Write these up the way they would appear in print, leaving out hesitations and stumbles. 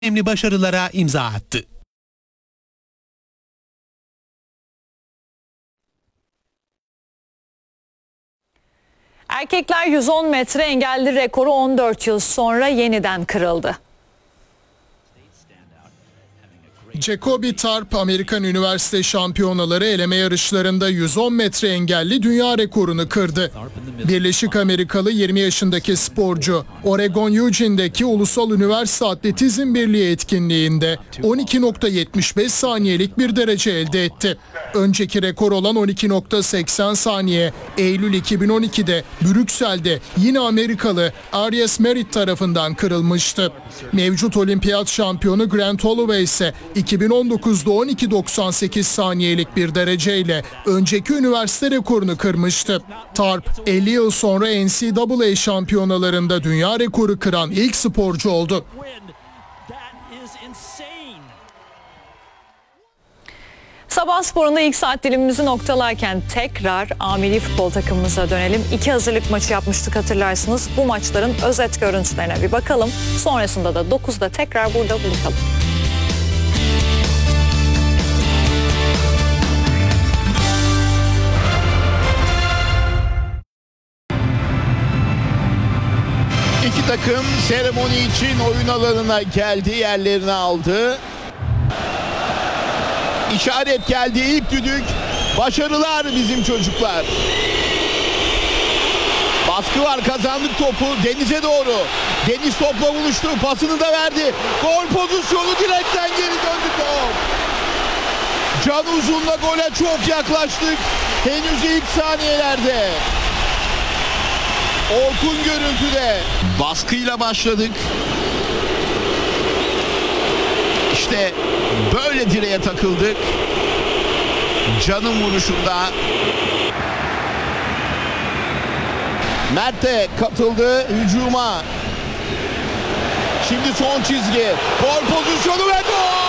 önemli başarılara imza attı. Erkekler 110 metre engelli rekoru 14 yıl sonra yeniden kırıldı. Jacoby Tarp, Amerikan üniversite şampiyonaları eleme yarışlarında 110 metre engelli dünya rekorunu kırdı. Birleşik Amerikalı 20 yaşındaki sporcu, Oregon Eugene'deki Ulusal Üniversite Atletizm Birliği etkinliğinde 12.75 saniyelik bir derece elde etti. Önceki rekor olan 12.80 saniye Eylül 2012'de Brüksel'de yine Amerikalı Aries Merritt tarafından kırılmıştı. Mevcut olimpiyat şampiyonu Grant Holloway ise 2019'da 12.98 saniyelik bir dereceyle önceki üniversite rekorunu kırmıştı. Tarp 50 yıl sonra NCAA şampiyonalarında dünya rekoru kıran ilk sporcu oldu. Sabah sporunda ilk saat dilimimizi noktalarken tekrar milli futbol takımımıza dönelim. 2 hazırlık maçı yapmıştık hatırlarsınız. Bu maçların özet görüntülerine bir bakalım. Sonrasında da 9'da tekrar burada buluşalım. İki takım seremoni için oyun alanına geldi, yerlerini aldı. İşaret geldi, ilk düdük. Başarılar bizim çocuklar. Baskı var, kazandık topu Deniz'e doğru. Deniz topla buluştu, pasını da verdi. Gol pozisyonu, direkten geri döndü top. Can Uzun'la gole çok yaklaştık. Henüz ilk saniyelerde. Orkun görüntüde. Baskıyla başladık. İşte böyle direğe takıldık. Can'ın vuruşunda. Mert de katıldı hücuma. Şimdi son çizgi. Gol pozisyonu ve gol!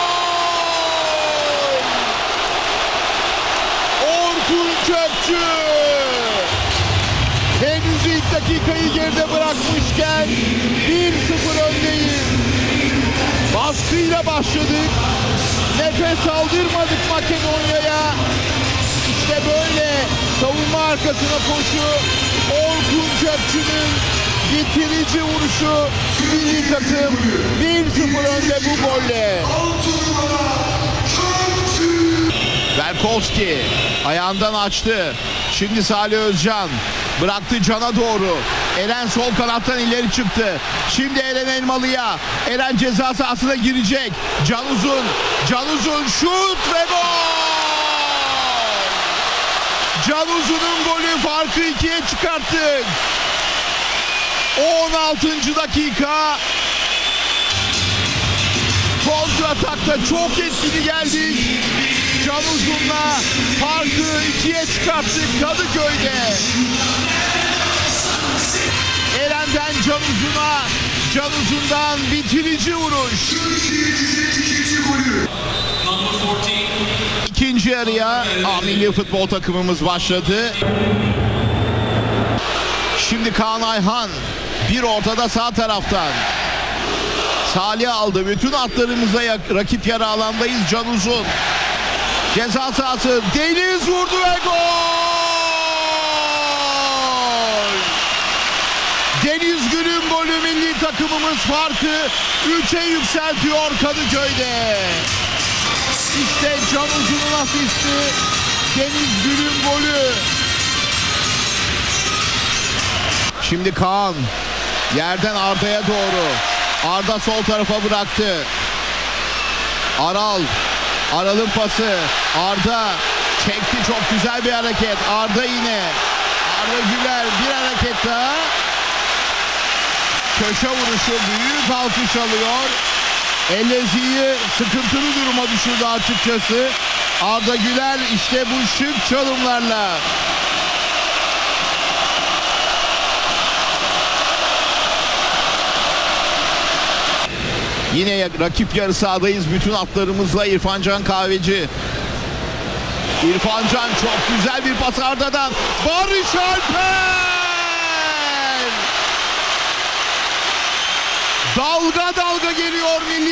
Orkun Kökçü! Henüz ilk dakikayı geride bırakmışken 1-0 öndeyiz. Baskıyla başladık. Nefes aldırmadık Makedonya'ya. İşte böyle savunma arkasına koşu. Orkun Kökçü'nün bitirici vuruşu. Milli takım 1-0 önde bu golle. Berkowski ayağından açtı. Şimdi Salih Özcan bıraktı Can'a doğru. Eren sol kanattan ileri çıktı. Şimdi Eren Elmalı'ya. Eren ceza sahasına girecek. Can Uzun. Can Uzun şut ve gol! Can Uzun'un golü, farkı 2'ye çıkarttık. 16. dakika. Kontratakta çok etkili geldik. Can Uzun'la farkı 2'ye çıkarttık Kadıköy'de. Eren'den Can Uzun'a, Can Uzun'dan bitirici vuruş. İkinci yarıya milli futbol takımımız başladı. Şimdi Kaan Ayhan bir ortada sağ taraftan. Salih aldı. Bütün atlarımıza rakip yarı alandayız. Can Uzun. Ceza sahası. Deniz vurdu ve gol! Deniz Gül'ün golü, milli takımımız farkı 3'e yükseltiyor Kadıköy'de. İşte Can Uzun'un asisti, Deniz Gül'ün golü. Şimdi Kaan yerden Arda'ya doğru. Arda sol tarafa bıraktı. Aral'ın pası. Arda çekti, çok güzel bir hareket. Arda yine. Arda Güler bir hareket daha. Köşe vuruşu, büyük alkış alıyor. Ellezi'yi sıkıntılı duruma düşürdü açıkçası. Arda Güler işte bu şık çalımlarla. Yine rakip yarı sahadayız bütün atlarımızla. İrfan Can Kahveci. İrfan Can çok güzel bir pas Arda'dan. Barış Alper! Dalga dalga geliyor milli